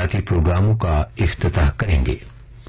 ترقیاتی پروگراموں کا افتتاح کریں گے۔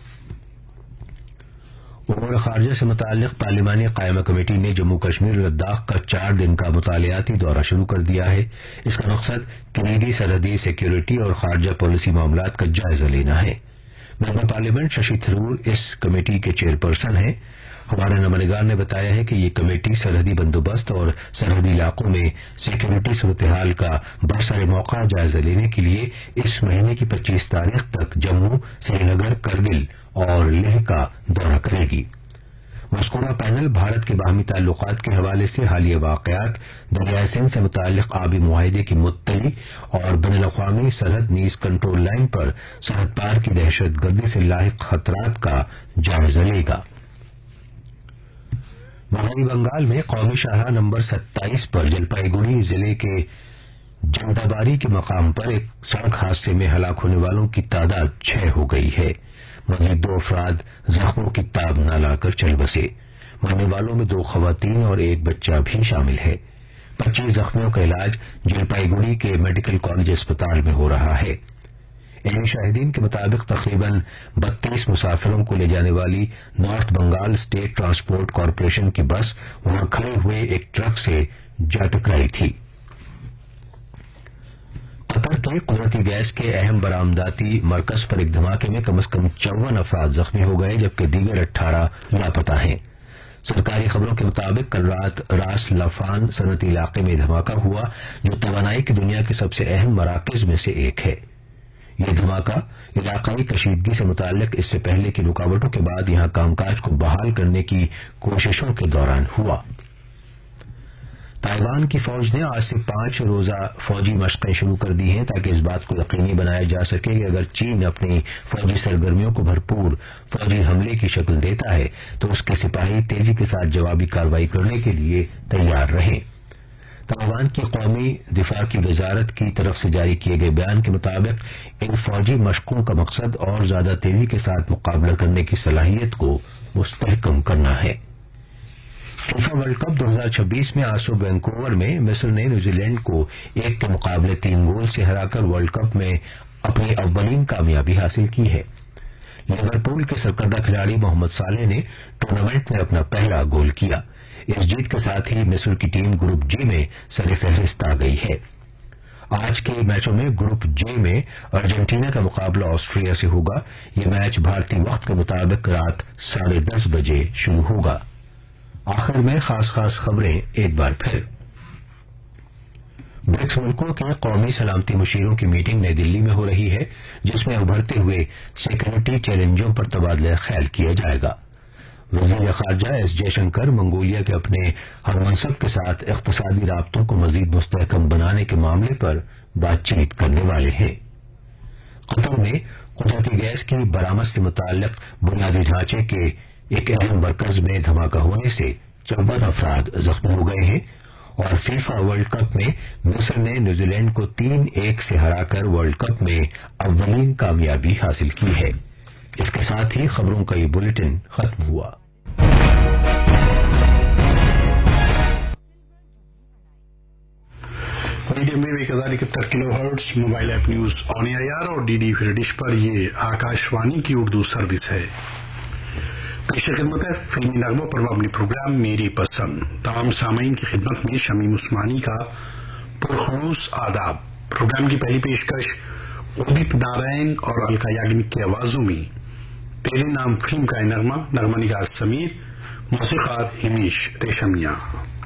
امور خارجہ سے متعلق پارلیمانی قائمہ کمیٹی نے جموں کشمیر اور لداخ کا 4 دن کا مطالعاتی دورہ شروع کر دیا ہے۔ اس کا مقصد کلیدی سرحدی سیکیورٹی اور خارجہ پالیسی معاملات کا جائزہ لینا ہے۔ ممبر پارلیمنٹ ششی تھرور اس کمیٹی کے چیئرپرسن ہیں۔ ہمارے نمائندگار نے بتایا ہے کہ یہ کمیٹی سرحدی بندوبست اور سرحدی علاقوں میں سیکیورٹی صورتحال کا برسر موقع جائزہ لینے کے لیے اس مہینے کی 25 تاریخ تک جموں، سری نگر، کرگل اور لیہ کا دورہ کرے گی۔ مذکورہ پینل بھارت کے باہمی تعلقات کے حوالے سے حالیہ واقعات، دریائے سندھ سے متعلق آبی معاہدے کی مطلع اور بین الاقوامی سرحد نیز کنٹرول لائن پر سرحد پار کی دہشت گردی سے لاحق خطرات کا جائزہ لے گا۔ مغربی بنگال میں قومی شاہراہ نمبر 27 پر جلپائی گڑی ضلع کے جنڈاباری کے مقام پر ایک سڑک حادثے میں ہلاک ہونے والوں کی تعداد 6 ہو گئی ہے۔ مزید 2 افراد زخموں کی تاب نہ لا کر چل بسے۔ مرنے والوں میں 2 خواتین اور 1 بچہ بھی شامل ہے۔ 25 زخمیوں کا علاج جلپائی گڑی کے میڈیکل کالج اسپتال میں ہو رہا ہے۔ عینی شاہدین کے مطابق تقریباً 32 مسافروں کو لے جانے والی north Bengal state transport corporation کی بس وہاں کھڑے ہوئے ایک ٹرک سے جا ٹکرائی تھی۔ قطر کے قدرتی گیس کے اہم برآمداتی مرکز پر ایک دھماکے میں کم از کم 54 افراد زخمی ہو گئے جبکہ دیگر 18 لاپتہ ہیں۔ سرکاری خبروں کے مطابق کل رات راس لافان صنعتی علاقے میں دھماکہ ہوا جو توانائی کی دنیا کے سب سے اہم مراکز میں سے ایک ہے۔ یہ دھماکہ علاقائی کشیدگی سے متعلق اس سے پہلے کی رکاوٹوں کے بعد یہاں کام کاج کو بحال کرنے کی کوششوں کے دوران ہوا۔ تائیوان کی فوج نے آج سے 5 روزہ فوجی مشقیں شروع کر دی ہیں تاکہ اس بات کو یقینی بنایا جا سکے کہ اگر چین اپنی فوجی سرگرمیوں کو بھرپور فوجی حملے کی شکل دیتا ہے تو اس کے سپاہی تیزی کے ساتھ جوابی کارروائی کرنے کے لیے تیار رہیں۔ تائیوان کی قومی دفاع کی وزارت کی طرف سے جاری کیے گئے بیان کے مطابق ان فوجی مشقوں کا مقصد اور زیادہ تیزی کے ساتھ مقابلہ کرنے کی صلاحیت کو مستحکم کرنا ہے۔ فیفا ورلڈ کپ 2026 میں آج صبح وینکوور میں مصر نے نیوزی لینڈ کو 1 کے مقابلے 3 گول سے ہرا کر ورلڈ کپ میں اپنی اولین کامیابی حاصل کی ہے۔ لیورپول کے سرکردہ کھلاڑی محمد صالح نے ٹورنامنٹ میں اپنا پہلا گول کیا۔ اس جیت کے ساتھ ہی مصر کی ٹیم گروپ جے میں سر فہرست آ گئی ہے۔ آج کے میچوں میں گروپ جے میں ارجنٹینا کا مقابلہ آسٹریا سے ہوگا۔ یہ میچ بھارتی وقت کے مطابق رات 10:30 بجے شروع ہوگا۔ آخر میں خاص خبریں ایک بار پھر۔ برکس ملکوں کے قومی سلامتی مشیروں کی میٹنگ نئی دلی میں ہو رہی ہے جس میں ابھرتے ہوئے سیکورٹی چیلنجوں پر تبادلہ خیال کیا جائے گا۔ وزیر خارجہ ایس جے شنکر منگولیا کے اپنے ہم منصب کے ساتھ اقتصادی رابطوں کو مزید مستحکم بنانے کے معاملے پر بات چیت کرنے والے ہیں۔ قطر میں قدرتی گیس کی برآمد سے متعلق بنیادی ڈھانچے کے ایک اہم مرکز میں دھماکہ ہونے سے 54 افراد زخمی ہو گئے ہیں، اور فیفا ورلڈ کپ میں مصر نے نیوزی لینڈ کو 3-1 سے ہرا کر ورلڈ کپ میں اولین کامیابی حاصل کی ہے۔ اس کے ساتھ ہی خبروں کا یہ بلیٹن ختم ہوا۔ Medium view 1071 kilo hertz mobile app news on year اور ڈی ڈی فری ڈش پر یہ آکاشوانی کی اردو سروس ہے۔ پیش خدمت ہے فلمی نغموں پر مبنی پروگرام میری پسند۔ تمام سامعین کی خدمت میں شمیم عثمانی کا پرخلوص آداب۔ پروگرام کی پہلی پیشکش ادت نارائن اور الکا یاگنک کی آوازوں میں تیرے نام فلم کا نغمہ نگار سمیر، موسیقار ہمیش ریشمیا۔